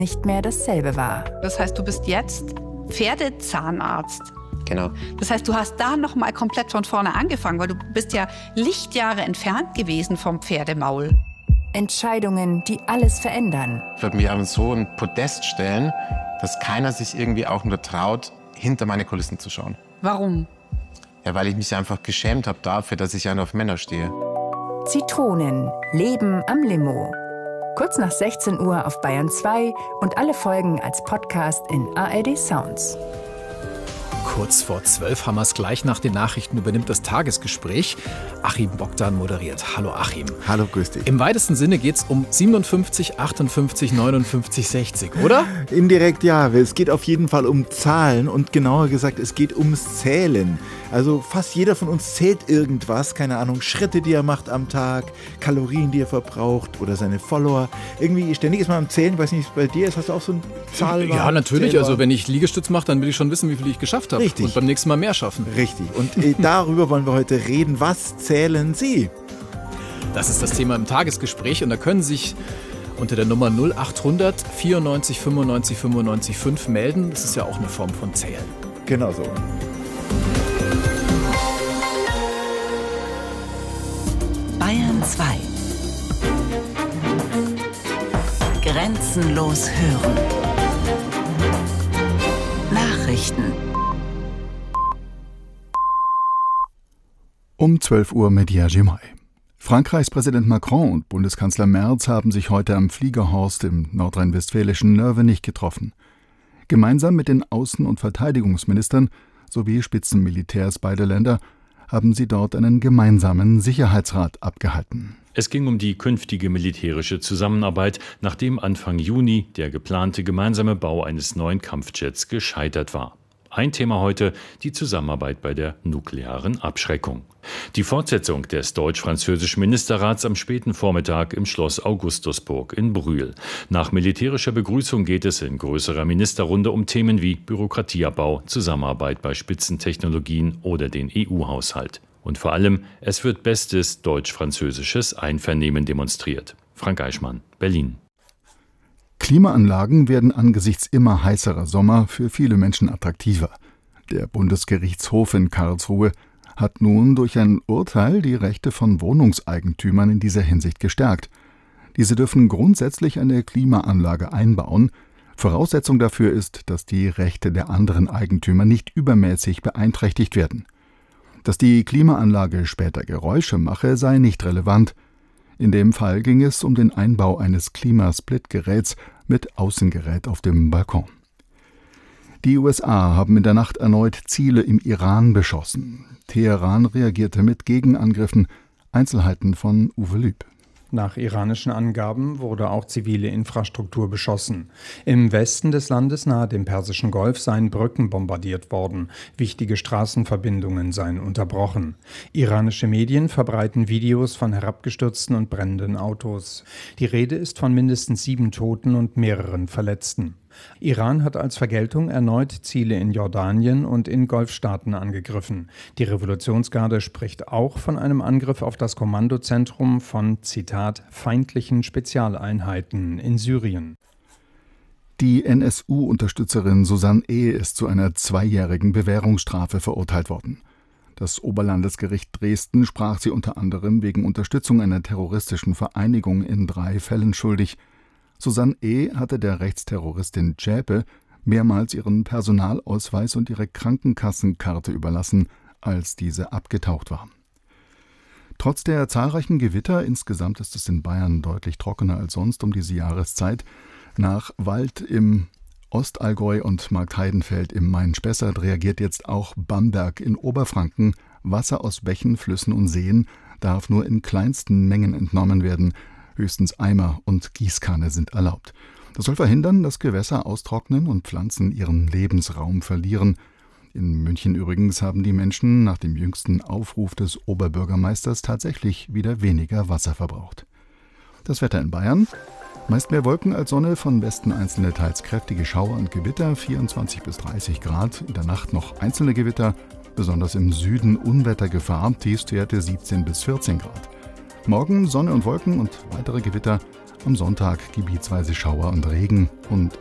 nicht mehr dasselbe war. Das heißt, du bist jetzt Pferdezahnarzt. Genau. Das heißt, du hast da nochmal komplett von vorne angefangen, weil du bist ja Lichtjahre entfernt gewesen vom Pferdemaul. Entscheidungen, die alles verändern. Ich würde mich auf so ein Podest stellen, dass keiner sich irgendwie auch nur traut, hinter meine Kulissen zu schauen. Warum? Ja, weil ich mich einfach geschämt habe dafür, dass ich ja nur auf Männer stehe. Zitronen, Leben am Limo. Kurz nach 16 Uhr auf Bayern 2 und alle Folgen als Podcast in ARD Sounds. Kurz vor 12 haben wir es gleich nach den Nachrichten übernimmt das Tagesgespräch. Achim Bogdan moderiert. Hallo Achim. Hallo, grüß dich. Im weitesten Sinne geht es um 57, 58, 59, 60, oder? Indirekt ja, es geht auf jeden Fall um Zahlen und genauer gesagt, es geht ums Zählen. Also fast jeder von uns zählt irgendwas, keine Ahnung, Schritte, die er macht am Tag, Kalorien, die er verbraucht oder seine Follower. Irgendwie ständig ist man am Zählen, ich weiß nicht, wie es bei dir ist, hast du auch so ein Zahlwaren? Ja, natürlich, Zählwaren? also wenn ich Liegestütz mache, dann will ich schon wissen, wie viel ich geschafft habe. Richtig. Und beim nächsten Mal mehr schaffen. Richtig, und darüber wollen wir heute reden. Was zählen Sie? Das ist das Thema im Tagesgespräch und da können sich unter der Nummer 0800 94 95 95 5 melden. Das ist ja auch eine Form von Zählen. Genau so. Bayern 2. Grenzenlos hören. Nachrichten. Um 12 Uhr mit Jajimai. Frankreichs Präsident Macron und Bundeskanzler Merz haben sich heute am Fliegerhorst im nordrhein-westfälischen Nörvenich getroffen. Gemeinsam mit den Außen- und Verteidigungsministern sowie Spitzenmilitärs beider Länder haben sie dort einen gemeinsamen Sicherheitsrat abgehalten. Es ging um die künftige militärische Zusammenarbeit, nachdem Anfang Juni der geplante gemeinsame Bau eines neuen Kampfjets gescheitert war. Ein Thema heute, die Zusammenarbeit bei der nuklearen Abschreckung. Die Fortsetzung des deutsch-französischen Ministerrats am späten Vormittag im Schloss Augustusburg in Brühl. Nach militärischer Begrüßung geht es in größerer Ministerrunde um Themen wie Bürokratieabbau, Zusammenarbeit bei Spitzentechnologien oder den EU-Haushalt. Und vor allem, es wird bestes deutsch-französisches Einvernehmen demonstriert. Frank Eichmann, Berlin. Klimaanlagen werden angesichts immer heißerer Sommer für viele Menschen attraktiver. Der Bundesgerichtshof in Karlsruhe hat nun durch ein Urteil die Rechte von Wohnungseigentümern in dieser Hinsicht gestärkt. Diese dürfen grundsätzlich eine Klimaanlage einbauen. Voraussetzung dafür ist, dass die Rechte der anderen Eigentümer nicht übermäßig beeinträchtigt werden. Dass die Klimaanlage später Geräusche mache, sei nicht relevant. In dem Fall ging es um den Einbau eines Klimasplitgeräts mit Außengerät auf dem Balkon. Die USA haben in der Nacht erneut Ziele im Iran beschossen. Teheran reagierte mit Gegenangriffen. Einzelheiten von Uwe Lüb. Nach iranischen Angaben wurde auch zivile Infrastruktur beschossen. Im Westen des Landes nahe dem Persischen Golf seien Brücken bombardiert worden. Wichtige Straßenverbindungen seien unterbrochen. Iranische Medien verbreiten Videos von herabgestürzten und brennenden Autos. Die Rede ist von mindestens 7 Toten und mehreren Verletzten. Iran hat als Vergeltung erneut Ziele in Jordanien und in Golfstaaten angegriffen. Die Revolutionsgarde spricht auch von einem Angriff auf das Kommandozentrum von, Zitat, feindlichen Spezialeinheiten in Syrien. Die NSU-Unterstützerin Susanne E. ist zu einer 2-jährigen Bewährungsstrafe verurteilt worden. Das Oberlandesgericht Dresden sprach sie unter anderem wegen Unterstützung einer terroristischen Vereinigung in 3 Fällen schuldig. Susanne E. hatte der Rechtsterroristin Zschäpe mehrmals ihren Personalausweis und ihre Krankenkassenkarte überlassen, als diese abgetaucht war. Trotz der zahlreichen Gewitter, insgesamt ist es in Bayern deutlich trockener als sonst um diese Jahreszeit, nach Wald im Ostallgäu und Marktheidenfeld im Main-Spessart reagiert jetzt auch Bamberg in Oberfranken. Wasser aus Bächen, Flüssen und Seen darf nur in kleinsten Mengen entnommen werden. Höchstens Eimer und Gießkanne sind erlaubt. Das soll verhindern, dass Gewässer austrocknen und Pflanzen ihren Lebensraum verlieren. In München übrigens haben die Menschen nach dem jüngsten Aufruf des Oberbürgermeisters tatsächlich wieder weniger Wasser verbraucht. Das Wetter in Bayern: meist mehr Wolken als Sonne, von Westen einzelne teils kräftige Schauer und Gewitter, 24 bis 30 Grad. In der Nacht noch einzelne Gewitter, besonders im Süden Unwettergefahr, Tiefstwerte 17 bis 14 Grad. Morgen Sonne und Wolken und weitere Gewitter, Am Sonntag gebietsweise Schauer und Regen und